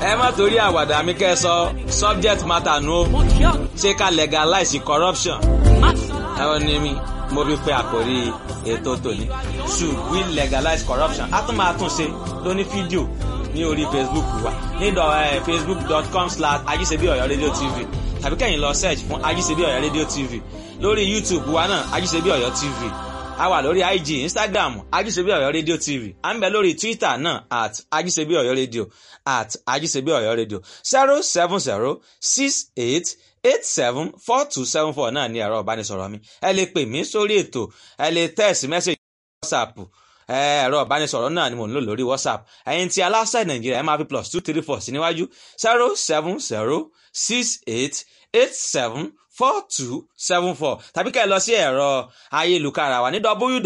ẹ má torí àwàdà mi kẹ́ sọ subject matter nu o ṣé ká legalize corruption ẹ wọ́n ní mi mo fi pe àkórí ètò tòní should we legalize corruption a tún máa tún ṣe lóní fídíò ní orí Facebook wa ní facebook.com/ajisebiyoyoradio.tv tàbí kẹ́yìn lọ search fún Ajisebi Oyo Radio TV lórí YouTube wa náà Ajisebi Oyo TV a wà lórí IG Instagram Ajisebi Oyo Radio TV à ń bẹ lórí Twitter náà @Ajisebi Oyo Radio @Ajisebi Oyo Radio 07068874274 náà ní ẹ̀rọ ìbánisọ̀rọ̀ mi ẹ lè pè mí sórí ètò ẹ lè text message WhatsApp ẹ̀rọ ìbánisọ̀rọ̀ náà ni mò ń lò lórí WhatsApp ẹ̀yin tí aláṣẹ Nàìjíríà ẹ máa fi +234 sí níwájú 07068874274 tàbí kẹ́ ẹ lọ sí ẹ̀rọ ayélujára wa ní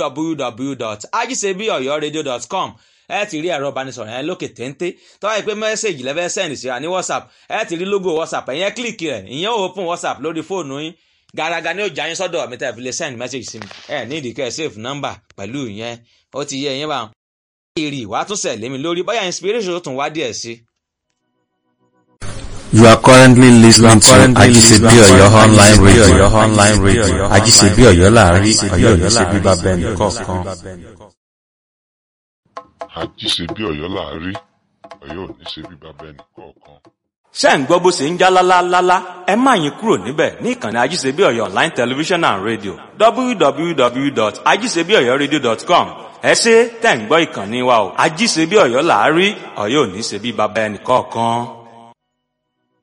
www.ajisebiyoyoradio.com ẹ ti rí ẹ̀rọ ìbánisọ̀rọ̀ yẹn lókè téńté tó wáyé pé mẹ́sẹ̀gì lẹ́fẹ́ sẹ́ndì sí wa ní WhatsApp ẹ ti rí logo WhatsApp ẹ̀yẹn kílìkì rẹ̀ ìyẹn open WhatsApp lórí fóònù yín gàràgà ni ó jà yín sọ́dọ̀ mi tẹ́ fi lè send message sí mi ẹ ní ìdíkẹ́ save number pẹ̀lú ìyẹn ó ti yẹ ìyẹn bá wọn. èrè wàá tún sẹ̀ lémi lórí bóyá inspiration tó tún wá díẹ̀ sí. You are currently listening to Ajisebi Oyo online radio. Ajisebi Oyo láàrin Ọ̀yọ́ ní ṣe bíbá bẹ́ẹ̀ kọ̀ọ̀kan. Ajisebi Oyo láàrin Ọ̀yọ́ ní ṣe bíbá bẹ́ẹ̀ kọ̀ọ̀kan. ṣé ń gbọ́ bó ṣe ń já lálálálá ẹ má yín kúrò níbẹ̀ ní ìkànnì Ajisebi Oyo online television and radio www.ajisebiyoyoradio.com ẹ ṣé tẹ̀ ń gbọ́ ìkànnì wa o Ajisebi Oyo láàrin Ọ̀yọ́ ní ṣe bíbá bẹ́ẹ̀ kọ̀ọ̀kan.